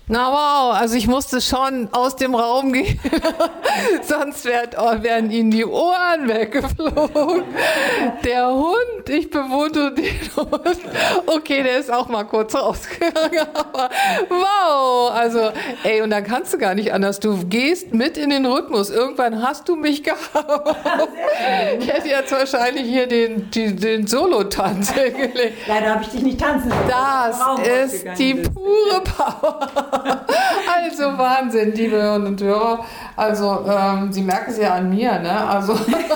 Na wow, also ich musste schon aus dem Raum gehen, sonst wären ihnen die Ohren weggeflogen. Der Hund, ich bewundere den Hund. Okay, der ist auch mal kurz rausgegangen, aber wow, also ey, und dann kannst du gar nicht anders. Du gehst mit in den Rhythmus. Irgendwann hast du mich gehauen. Ich hätte jetzt wahrscheinlich hier den Solo-Tanz hingelegt. Leider habe ich dich nicht tanzen lassen. Das ist die pure Power. Also Wahnsinn, liebe Hörerinnen und Hörer. Also Sie merken es ja an mir, ne? Also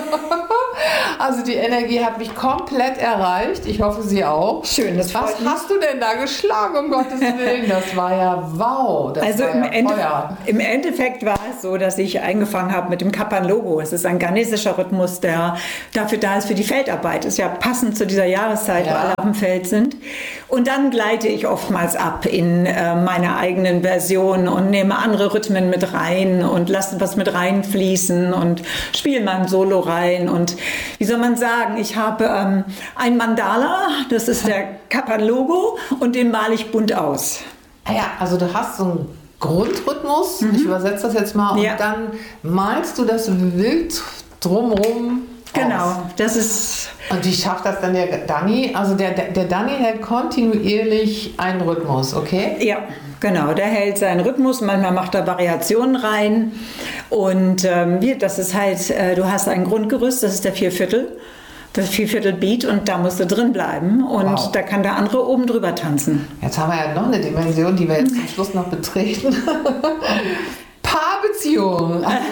die Energie hat mich komplett erreicht. Ich hoffe, Sie auch. Schön, das freut mich. Was hast du denn da geschlagen, um Gottes Willen? Das war ja wow. Im Endeffekt war es so, dass ich angefangen habe mit dem Kappan-Logo. Es ist ein ghanesischer Rhythmus, der dafür da ist für die Feldarbeit. Ist ja passend zu dieser Jahreszeit, wo alle auf dem Feld sind. Und dann gleite ich oftmals ab in meine eigenen Version und nehme andere Rhythmen mit rein und lasse was mit reinfließen und spiele mal ein Solo rein. Und wie soll man sagen, ich habe ein Mandala, das ist der Kappan-Logo, und den male ich bunt aus. Ja, also du hast so einen Grundrhythmus, ich übersetze das jetzt mal, und dann malst du das wild drumherum. Genau, das ist... Und wie schafft das dann der Dani? Also der Dani hält kontinuierlich einen Rhythmus, okay? Ja, genau, der hält seinen Rhythmus, manchmal macht er Variationen rein. Und das ist halt, du hast ein Grundgerüst, das ist der 4/4. Das 4/4 Beat, und da musst du drin bleiben, und da kann der andere oben drüber tanzen. Jetzt haben wir ja noch eine Dimension, die wir jetzt zum Schluss noch betreten. Paarbeziehung. Also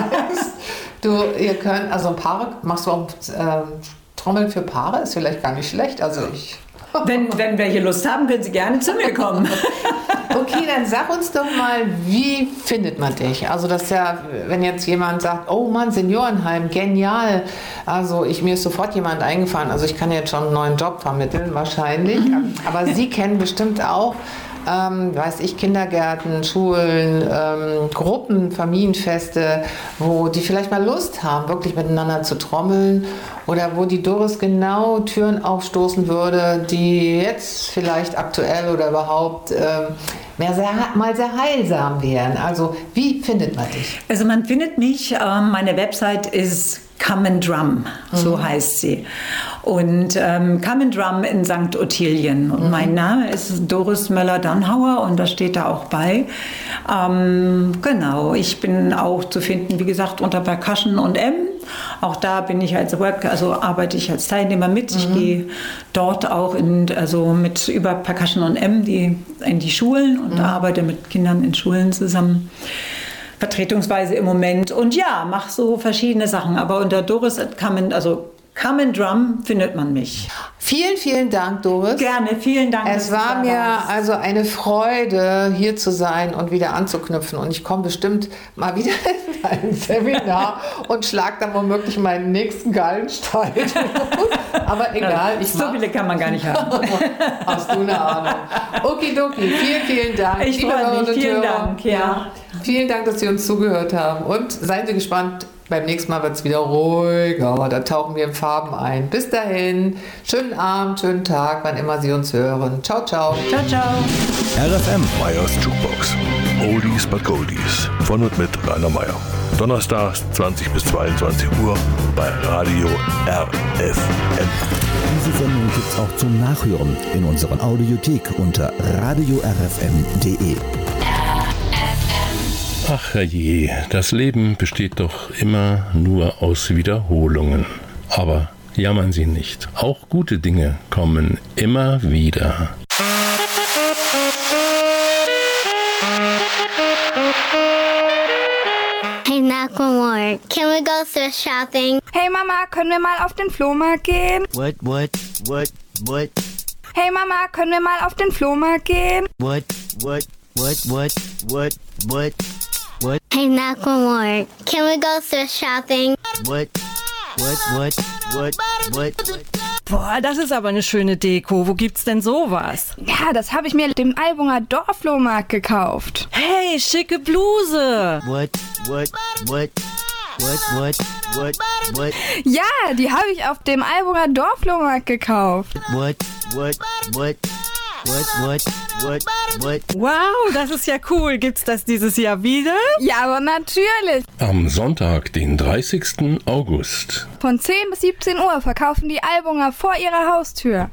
das heißt, ihr könnt, also Paare, machst du auch Trommeln für Paare, ist vielleicht gar nicht schlecht. Also wenn welche Lust haben, können Sie gerne zu mir kommen. Okay, dann sag uns doch mal, wie findet man dich? Also das ist ja, wenn jetzt jemand sagt, oh Mann, Seniorenheim, genial. Also mir ist sofort jemand eingefallen. Also ich kann jetzt schon einen neuen Job vermitteln, wahrscheinlich. Aber Sie kennen bestimmt auch, weiß ich, Kindergärten, Schulen, Gruppen, Familienfeste, wo die vielleicht mal Lust haben, wirklich miteinander zu trommeln, oder wo die Doris genau Türen aufstoßen würde, die jetzt vielleicht aktuell oder überhaupt mal sehr heilsam wären. Also wie findet man dich? Also man findet mich, meine Website ist Come and Drum, so heißt sie. Und Come and Drum in St. Ottilien. Und mein Name ist Doris Möller-Dannhauer, und das steht da auch bei. Genau, ich bin auch zu finden, wie gesagt, unter Percussion und M. Auch da bin ich arbeite ich als Teilnehmer mit. Ich gehe dort auch mit über Percussion und M in die Schulen und arbeite mit Kindern in Schulen zusammen. Vertretungsweise im Moment, und mache so verschiedene Sachen, aber unter Doris Come and Drum findet man mich. Vielen, vielen Dank, Doris. Gerne, vielen Dank. Es war mir also eine Freude, hier zu sein und wieder anzuknüpfen, und ich komme bestimmt mal wieder in ein Seminar und schlage dann womöglich meinen nächsten Gallenstein. Aber egal, so viele kann man gar nicht haben. Hast du eine Ahnung. Okidoki, vielen, vielen Dank. Ich freue mich, vielen Dank. Ja. Vielen Dank, dass Sie uns zugehört haben, und seien Sie gespannt, beim nächsten Mal wird es wieder ruhiger, da tauchen wir in Farben ein. Bis dahin, schönen Abend, schönen Tag, wann immer Sie uns hören. Ciao, ciao. Ciao, ciao. RFM Meyers Jukebox. Oldies but Goldies. Von und mit Rainer Meyer. Donnerstags 20 bis 22 Uhr bei Radio RFM. Diese Sendung gibt's auch zum Nachhören in unserer Audiothek unter radiorfm.de. Ach je, das Leben besteht doch immer nur aus Wiederholungen. Aber jammern Sie nicht. Auch gute Dinge kommen immer wieder. Hey Nakamura, can we go thrift shopping? Hey Mama, können wir mal auf den Flohmarkt gehen? What? Hey Mama, können wir mal auf den Flohmarkt gehen? What? Hey Nakamura, can we go thrift shopping? What? Boah, das ist aber eine schöne Deko. Wo gibt's denn sowas? Ja, das habe ich mir dem Albunger Dorfflohmarkt gekauft. Hey, schicke Bluse. What? Ja, die habe ich auf dem Albunger Dorfflohmarkt gekauft. What? Wow, das ist ja cool. Gibt's das dieses Jahr wieder? Ja, aber natürlich. Am Sonntag, den 30. August. Von 10 bis 17 Uhr verkaufen die Albunger vor ihrer Haustür.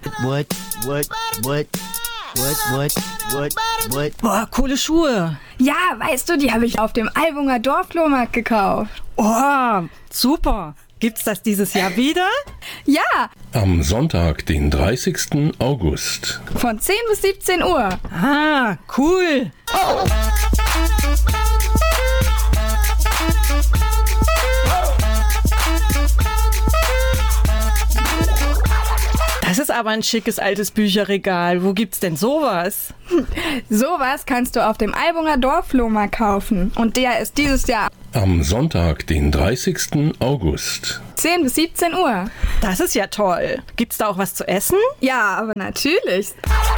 Boah, coole Schuhe. Ja, weißt du, die habe ich auf dem Albunger Dorfflohmarkt gekauft. Oh, super. Gibt's das dieses Jahr wieder? Ja, Am Sonntag, den 30. August. von 10 bis 17 Uhr. Ah, cool. Das ist aber ein schickes altes Bücherregal. Wo gibt's denn sowas? Sowas kannst du auf dem Albunger Dorfflohmarkt kaufen. Und der ist dieses Jahr Am Sonntag, den 30. August. 10 bis 17 Uhr. Das ist ja toll. Gibt's da auch was zu essen? Ja, aber natürlich.